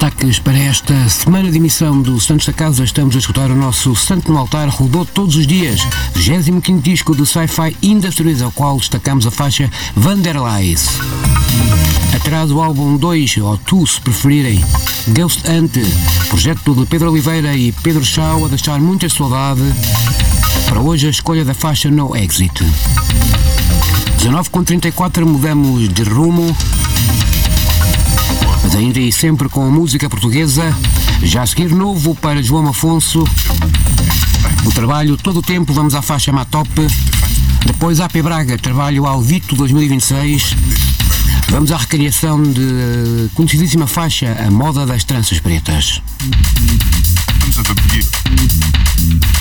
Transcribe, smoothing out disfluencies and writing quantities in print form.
destaques para esta semana de emissão do Santos da Casa. Estamos a escutar o nosso Santo no Altar rodou todos os dias, 25º disco do Sci-Fi Industries, ao qual destacamos a faixa Vanderleis. Atrás o álbum 2, ou 2 se preferirem, Ghost Hunt, projeto de Pedro Oliveira e Pedro Chau, a deixar muita saudade. Para hoje a escolha da faixa No Exit. 19h34 mudamos de rumo, mas ainda e sempre com música portuguesa. Já a seguir novo para João Afonso, o trabalho Todo o Tempo, vamos à faixa Matop. Depois AP Braga, trabalho Alvito 2026. Vamos à recriação de conhecidíssima faixa A Moda das Tranças Pretas. Vamos a